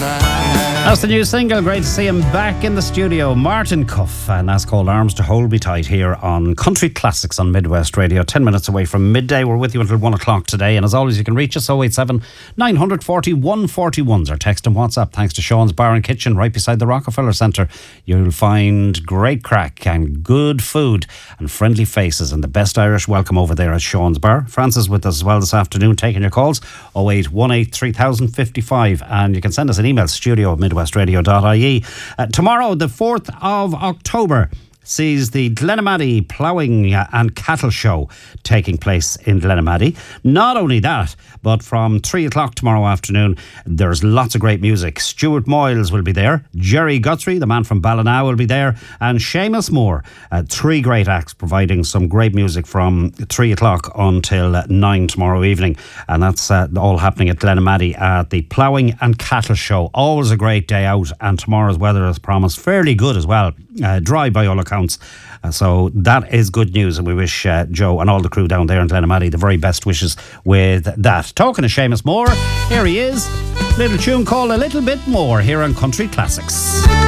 That's the new single. Great to see him back in the studio. Martin Cuff, and that's called Arms to Hold Me Tight here on Country Classics on Midwest Radio. 10 minutes away from midday. We're with you until 1 o'clock today. And as always, you can reach us 087 940 141's or text and WhatsApp. Thanks to Sean's Bar and Kitchen right beside the Rockefeller Centre. You'll find great crack and good food and friendly faces and the best Irish welcome over there at Sean's Bar. Francis with us as well this afternoon, taking your calls 0818 3055, and you can send us an email, studio@midwestradio.ie. Tomorrow, the 4th of October, sees the Glenamaddy Ploughing and Cattle Show taking place in Glenamaddy. Not only that, but from 3 o'clock tomorrow afternoon, there's lots of great music. Stuart Moyles will be there, Jerry Guthrie, the man from Ballina, will be there, and Seamus Moore. Three great acts providing some great music from 3 o'clock until 9 tomorrow evening. And that's all happening at Glenamaddy at the Ploughing and Cattle Show. Always a great day out, and tomorrow's weather is promised fairly good as well. Dry by all accounts. So that is good news, and we wish Joe and all the crew down there in Glenamaddy the very best wishes with that. Talking to Seamus Moore, here he is. Little tune called A Little Bit More here on Country Classics.